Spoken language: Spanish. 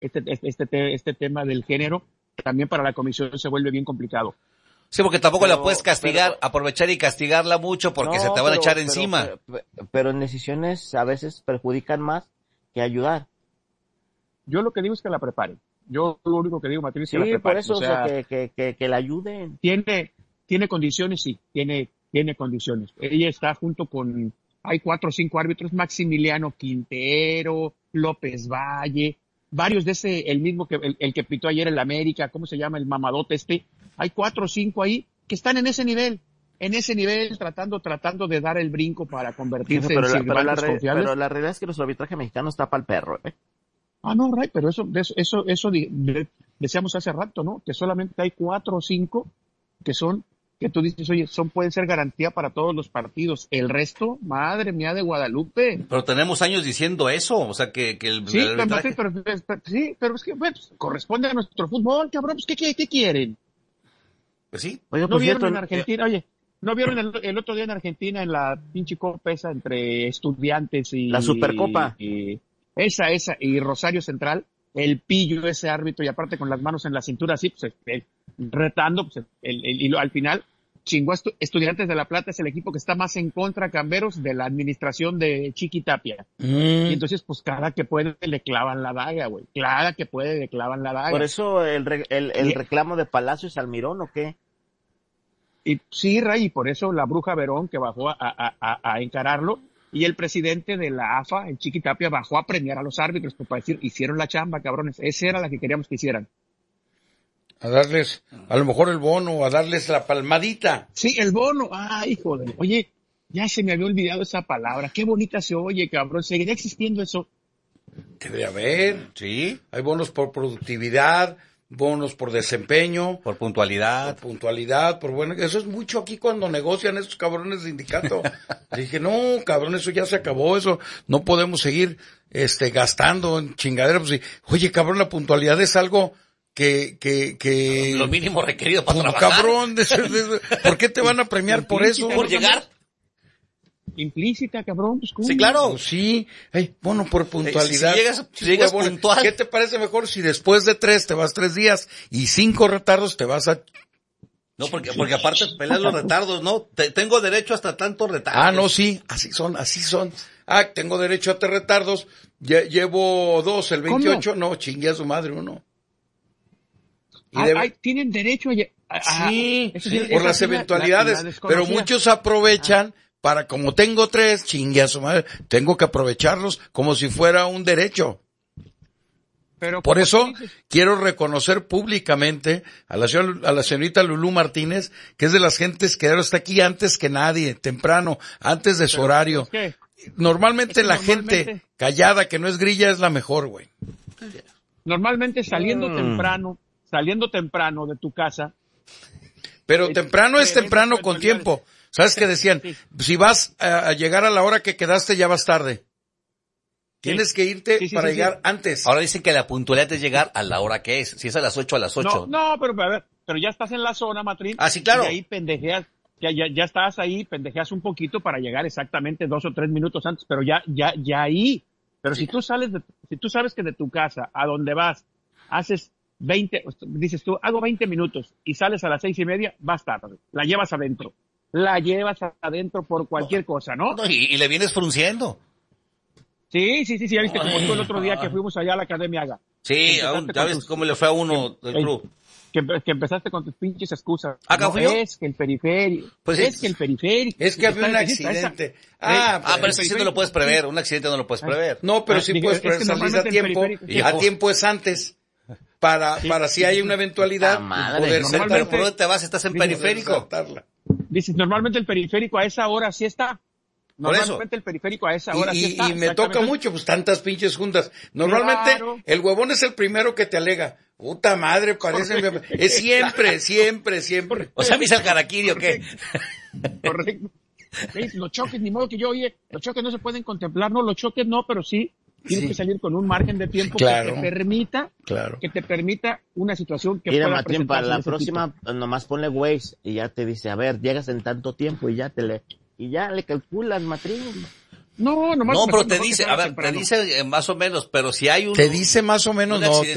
este tema del género, también para la comisión se vuelve bien complicado. Sí, porque tampoco la puedes castigar, aprovechar y castigarla mucho porque se te van a echar encima. Pero en decisiones a veces perjudican más que ayudar. Yo lo que digo es que la preparen. Yo lo único que digo, Matriz, es que la preparen. Por eso, o sea, que la ayuden. Tiene condiciones, sí, tiene condiciones. Ella está junto con, hay 4 o 5 árbitros, Maximiliano Quintero, López Valle, varios de ese, el mismo que, el que pitó ayer en la América, ¿cómo se llama? El mamadote hay 4 o 5 ahí que están en ese nivel, tratando de dar el brinco para convertirse en sirvientes confiables. Pero la realidad es que nuestro arbitraje mexicano está para el perro, No, Ray, pero eso decíamos hace rato, ¿no? Que solamente hay 4 o 5 que tú dices, oye, pueden ser garantía para todos los partidos. El resto, madre mía de Guadalupe. Pero tenemos años diciendo eso, o sea que el arbitraje... pero es que, bueno, pues, corresponde a nuestro fútbol, cabrón, pues, ¿qué quieren? Pues sí. Oiga, ¿No vieron en Argentina? Oye, ¿no vieron el otro día en Argentina en la pinche copa esa entre Estudiantes y... La Supercopa. Esa, y Rosario Central, el pillo ese árbitro, y aparte con las manos en la cintura así, pues, retando, pues, al final, chingó a Estudiantes de La Plata, es el equipo que está más en contra, Camberos, de la administración de Chiqui Tapia. Y entonces, pues, cada que puede le clavan la daga, güey. Cada que puede le clavan la daga. ¿Por eso el reclamo de Palacios Almirón o qué? Y sí, Ray, y por eso la bruja Verón, que bajó a encararlo, y el presidente de la AFA, el Chiqui Tapia, bajó a premiar a los árbitros, pues, para decir, hicieron la chamba, cabrones. Esa era la que queríamos que hicieran. A darles, a lo mejor el bono, a darles la palmadita. Sí, el bono. Ay, joder. Oye, ya se me había olvidado esa palabra. Qué bonita se oye, cabrón. ¿Seguiría existiendo eso? Debe haber, sí. Hay bonos por productividad, bonos por desempeño. Por puntualidad. Por bueno, eso es mucho aquí cuando negocian esos cabrones de sindicato. Dije, no, cabrón, eso ya se acabó, eso no podemos seguir, gastando en chingadera. Pues, sí. Oye, cabrón, la puntualidad es algo que lo mínimo requerido para trabajar. Cabrón, ¿por qué te van a premiar por eso? Por llegar. Implícita, cabrón, pues ¿cómo? Sí, claro. Pues sí, bono por puntualidad. Si llegas puntual. ¿Qué te parece mejor si después de 3 te vas 3 días y 5 retardos te vas a... No, porque aparte peleas los retardos, ¿no? Tengo derecho hasta tantos retardos. No, sí, así son. Tengo derecho a 3 retardos, llevo 2, el 28, no, chingue a su madre uno. Tienen derecho a sí, por las eventualidades, pero muchos aprovechan para, como tengo 3, chingue a su madre, tengo que aprovecharlos como si fuera un derecho. Pero por eso quiero reconocer públicamente a la señorita Lulú Martínez, que es de las gentes que está aquí antes que nadie, temprano, antes de su horario. Normalmente la gente callada, que no es grilla, es la mejor, güey. Normalmente saliendo temprano de tu casa. Pero temprano es temprano con tiempo. ¿Sabes qué decían? Si vas a llegar a la hora que quedaste, ya vas tarde. Tienes que irte para llegar antes. Ahora dicen que la puntualidad es llegar a la hora que es. Si es a las 8, a las 8. No, pero a ver, pero ya estás en la zona, Matrín. Sí, claro. Y ahí pendejeas, ya estás ahí, pendejeas un poquito para llegar exactamente 2 o 3 minutos antes, pero ya ahí. Pero si tú sabes que de tu casa a donde vas, haces 20, dices tú, hago 20 minutos y sales a las 6:30, vas tarde. La llevas adentro por cualquier cosa, ¿no? Y le vienes frunciendo. Sí, ya viste como tú el otro día que fuimos allá a la Academia Haga. Sí, ya ves cómo le fue a uno del club. Que empezaste con tus pinches excusas. Es que el periférico. Es que había un accidente. Pero eso sí no lo puedes prever. Un accidente no lo puedes prever. No, pero sí puedes prever salir a tiempo. A tiempo es antes. Para si hay una eventualidad, poder saltar. ¿Por dónde te vas? Estás en periférico. Dices, normalmente el periférico a esa hora sí está. Normalmente el periférico a esa hora sí está. Y me toca mucho, pues tantas pinches juntas. Normalmente el huevón es el primero que te alega. Puta madre, parece. Es siempre. O sea, ¿me hice el caraquiri o qué? Correcto. Los choques, ni modo que los choques no se pueden contemplar, no, los choques no, pero sí tienes que salir con un margen de tiempo que te permita una situación que pueda presentarse. Para la próxima, nomás ponle Waze y ya te dice, a ver, llegas en tanto tiempo y ya le calculas, Matrín. No, pero te dice, te dice más o menos, pero si hay un... Te dice más o menos, no,